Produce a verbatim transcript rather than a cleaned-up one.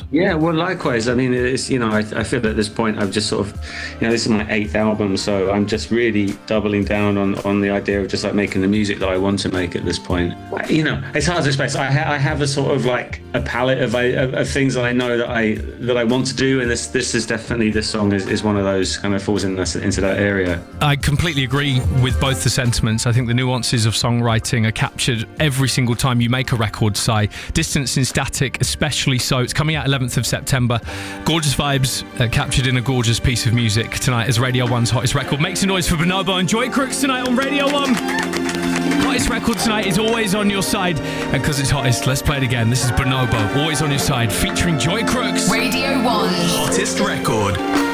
Yeah, well, likewise. I mean, it's, you know, I, I feel at this point I've just sort of, you know, this is my eighth album, so I'm just really doubling down on, on the idea of just like making the music that I want to make at this point. You know, it's hard to express. I, ha- I have a sort of like a palette of, of, of things that I know that I that I want to do, and this this is definitely, this song is, is one of those, kind of falls in this, into that area. I completely agree with both the sentiments. I think the nuances of songwriting are captured every single time you make a record, Si. Distance in Static, especially so. It's coming out eleventh of September. Gorgeous vibes uh, captured in a gorgeous piece of music tonight as Radio one's hottest record. Make some noise for Bonobo and Joy Crooks tonight on Radio one. Hottest record tonight is Always On Your Side, and because it's hottest, let's play it again. This is Bonobo, Always On Your Side, featuring Joy Crooks. Radio one. Hottest record.